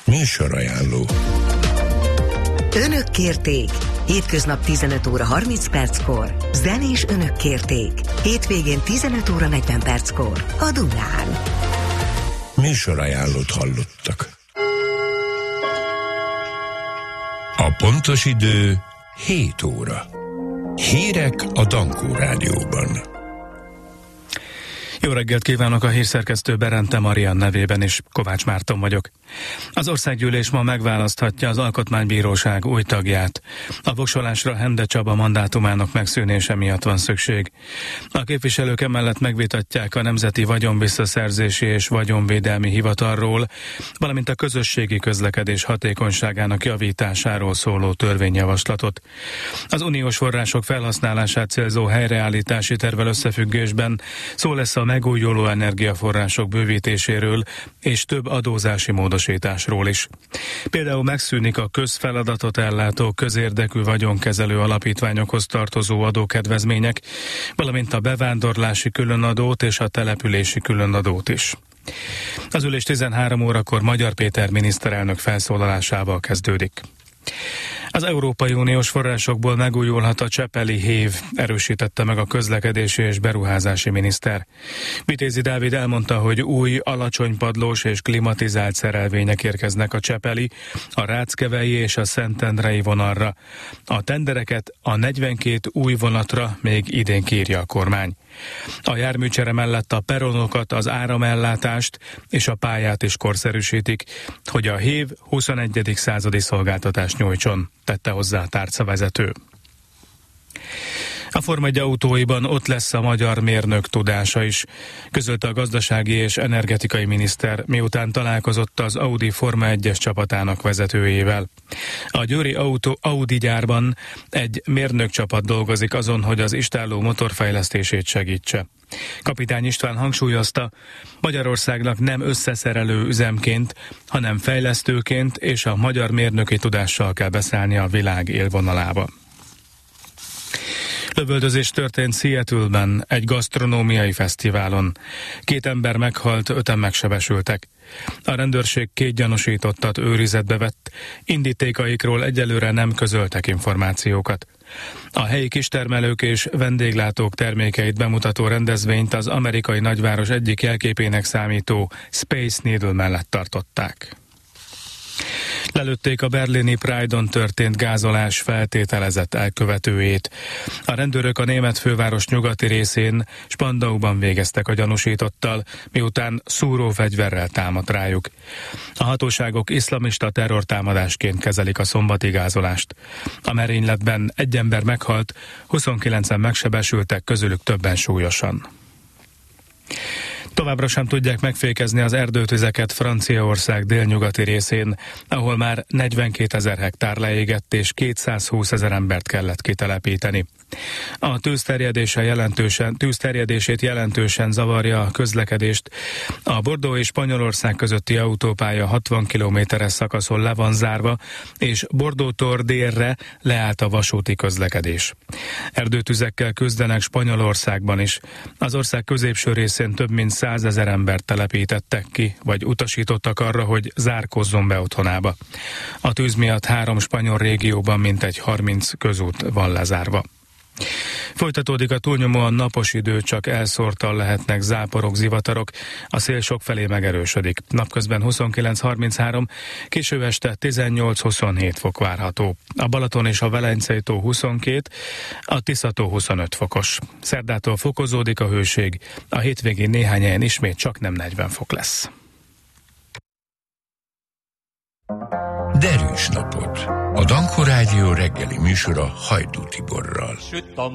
Műsorajánló. Önök kérték. Hétköznap 15 óra 30 perckor. Zenés Önök kérték. Hétvégén 15 óra 40 perckor. A Dunán. Műsorajánlót hallottak. A pontos idő 7 óra. Hírek a Dankó Rádióban. Jó reggelt kívánok, a hírszerkesztő Berente Marian nevében is, Kovács Márton vagyok. Az országgyűlés ma megválaszthatja az Alkotmánybíróság új tagját. A voksolásra Hende Csaba mandátumának megszűnése miatt van szükség. A képviselők emellett megvitatják a Nemzeti Vagyonvisszaszerzési és Vagyonvédelmi Hivatalról, valamint a közösségi közlekedés hatékonyságának javításáról szóló törvényjavaslatot. Az uniós források felhasználását célzó helyreállítási tervvel összefüggésben szó lesz a megújuló energiaforrások bővítéséről és több adózási módosításról is. Például megszűnik a közfeladatot ellátó közérdekű vagyonkezelő alapítványokhoz tartozó adókedvezmények, valamint a bevándorlási különadót és a települési különadót is. Az ülés 13 órakor Magyar Péter miniszterelnök felszólalásával kezdődik. Az Európai Uniós forrásokból megújulhat a csepeli hév, erősítette meg a közlekedési és beruházási miniszter. Vitézi Dávid elmondta, hogy új, alacsonypadlós és klimatizált szerelvények érkeznek a csepeli, a ráckevei és a szentendrei vonalra. A tendereket a 42 új vonatra még idén kiírja a kormány. A járműcsere mellett a peronokat, az áramellátást és a pályát is korszerűsítik, hogy a hév 21. századi szolgáltatást nyújtson, tette hozzá a tárcavezető. A Forma 1 autóiban ott lesz a magyar mérnök tudása is, közölte a gazdasági és energetikai miniszter, miután találkozott az Audi Forma 1-es csapatának vezetőjével. A győri Audi gyárban egy mérnökcsapat dolgozik azon, hogy az istálló motorfejlesztését segítse. Kapitány István hangsúlyozta, Magyarországnak nem összeszerelő üzemként, hanem fejlesztőként és a magyar mérnöki tudással kell beszállni a világ élvonalába. Lövöldözés történt Seattle-ben egy gasztronómiai fesztiválon. 2 ember meghalt, 5-en megsebesültek. A rendőrség 2 gyanúsítottat őrizetbe vett, indítékaikról egyelőre nem közöltek információkat. A helyi kistermelők és vendéglátók termékeit bemutató rendezvényt az amerikai nagyváros egyik jelképének számító Space Needle mellett tartották. Lelőtték a berlini Pride-on történt gázolás feltételezett elkövetőjét. A rendőrök a német főváros nyugati részén, Spandauban végeztek a gyanúsítottal, miután szúrófegyverrel támadt rájuk. A hatóságok iszlamista terrortámadásként kezelik a szombati gázolást. A merényletben 1 ember meghalt, 29-en megsebesültek, közülük többen súlyosan. Továbbra sem tudják megfékezni az erdőtüzeket Franciaország délnyugati részén, ahol már 42 000 hektár leégett és 220 000 embert kellett kitelepíteni. A tűzterjedését jelentősen zavarja a közlekedést. A Bordeaux és Spanyolország közötti autópálya 60 kilométeres szakaszon le van zárva, és Bordeaux-tól délre leállt a vasúti közlekedés. Erdőtüzekkel küzdenek Spanyolországban is. Az ország középső részén több mint 100 000 embert telepítettek ki, vagy utasítottak arra, hogy zárkózzon be otthonába. A tűz miatt 3 spanyol régióban mintegy 30 közút van lezárva. Folytatódik a túlnyomóan napos idő, csak elszórtan lehetnek záporok, zivatarok, a szél sokfelé megerősödik. Napközben 29-33, késő este 18-27 fok várható. A Balaton és a Velencei tó 22, a Tisza tó 25 fokos. Szerdától fokozódik a hőség, a hétvégén néhány helyen ismét csak nem 40 fok lesz. Derűs napot! A Dankó Rádió reggeli műsora Hajdú Tiborral.